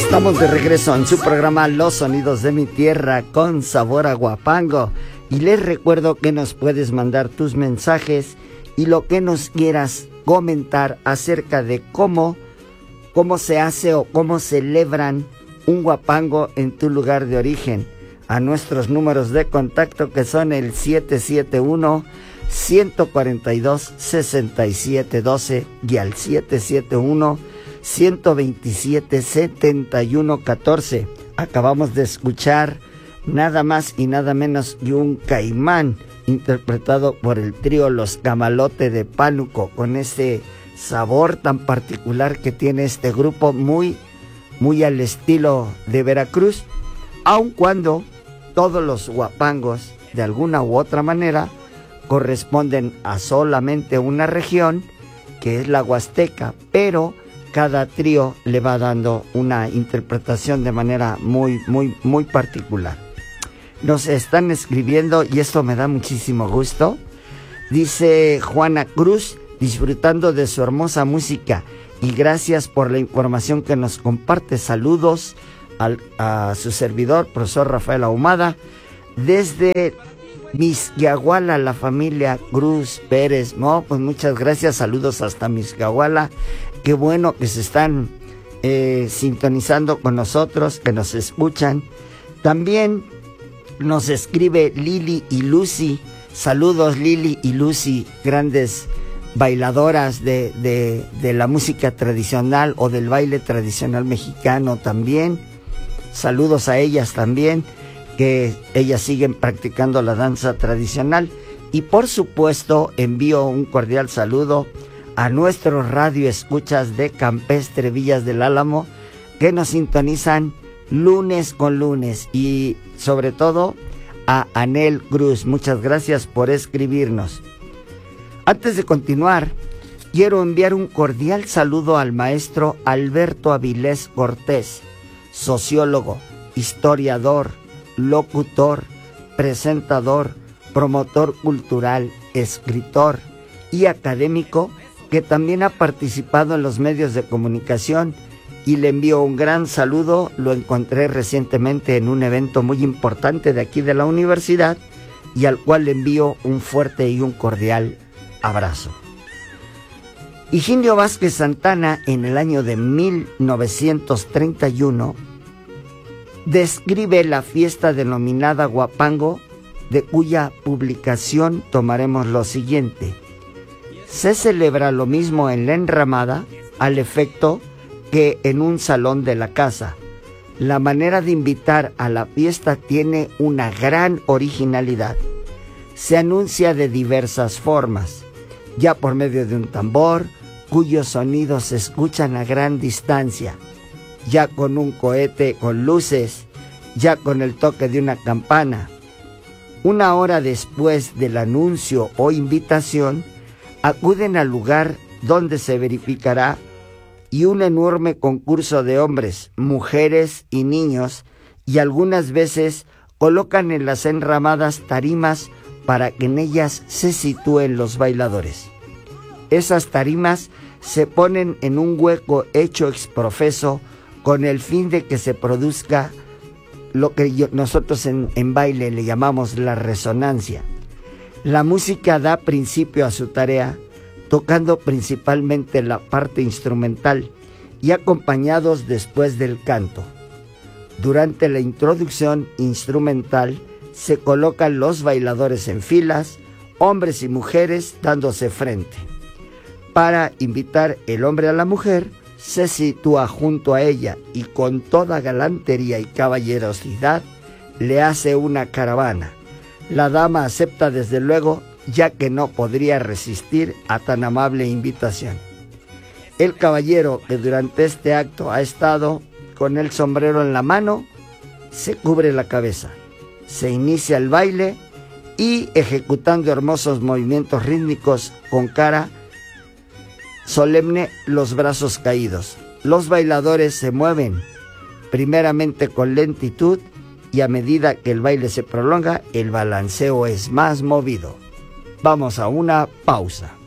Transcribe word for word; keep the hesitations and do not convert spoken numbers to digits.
Estamos de regreso en su programa Los Sonidos de mi Tierra con sabor a guapango. Y les recuerdo que nos puedes mandar tus mensajes y lo que nos quieras comentar acerca de cómo, cómo se hace o cómo celebran un guapango en tu lugar de origen. A nuestros números de contacto que son el siete siete uno, uno cuatro dos, seis siete uno dos y al siete siete uno, uno dos siete, siete uno uno cuatro. Acabamos de escuchar nada más y nada menos que un caimán interpretado por el trío Los Camalote de Pánuco, con ese sabor tan particular que tiene este grupo, muy, muy al estilo de Veracruz, aun cuando todos los guapangos de alguna u otra manera corresponden a solamente una región, que es la Huasteca, pero cada trío le va dando una interpretación de manera muy, muy, muy particular. Nos están escribiendo y esto me da muchísimo gusto. Dice Juana Cruz, disfrutando de su hermosa música y gracias por la información que nos comparte. Saludos al, a su servidor, profesor Rafael Ahumada, desde Mixquiahuala, la familia Cruz Pérez. No, pues muchas gracias, saludos hasta Mixquiahuala. Qué bueno que se están eh, sintonizando con nosotros, que nos escuchan. También nos escribe Lili y Lucy. Saludos Lili y Lucy, grandes bailadoras de, de, de la música tradicional o del baile tradicional mexicano también. Saludos a ellas también, que ellas siguen practicando la danza tradicional. Y por supuesto envío un cordial saludo a nuestros radioescuchas de Campestre Villas del Álamo, que nos sintonizan lunes con lunes, y sobre todo a Anel Cruz. Muchas gracias por escribirnos. Antes de continuar, quiero enviar un cordial saludo al maestro Alberto Avilés Cortés, sociólogo, historiador, locutor, presentador, promotor cultural, escritor y académico, que también ha participado en los medios de comunicación, y le envío un gran saludo. Lo encontré recientemente en un evento muy importante de aquí de la universidad y al cual le envío un fuerte y un cordial abrazo. Higinio Vázquez Santana, en el año de mil novecientos treinta y uno, describe la fiesta denominada Guapango, de cuya publicación tomaremos lo siguiente. Se celebra lo mismo en la enramada, al efecto que en un salón de la casa. La manera de invitar a la fiesta tiene una gran originalidad. Se anuncia de diversas formas, ya por medio de un tambor, cuyos sonidos se escuchan a gran distancia, ya con un cohete con luces, ya con el toque de una campana. Una hora después del anuncio o invitación, acuden al lugar donde se verificará y un enorme concurso de hombres, mujeres y niños, y algunas veces colocan en las enramadas tarimas para que en ellas se sitúen los bailadores. Esas tarimas se ponen en un hueco hecho exprofeso con el fin de que se produzca lo que yo, nosotros en, en baile le llamamos la resonancia. La música da principio a su tarea, tocando principalmente la parte instrumental y acompañados después del canto. Durante la introducción instrumental se colocan los bailadores en filas, hombres y mujeres dándose frente. Para invitar el hombre a la mujer, se sitúa junto a ella y con toda galantería y caballerosidad le hace una caravana. La dama acepta desde luego, ya que no podría resistir a tan amable invitación. El caballero, que durante este acto ha estado con el sombrero en la mano, se cubre la cabeza. Se inicia el baile y, ejecutando hermosos movimientos rítmicos con cara solemne, los brazos caídos, los bailadores se mueven primeramente con lentitud, y a medida que el baile se prolonga, el balanceo es más movido. Vamos a una pausa.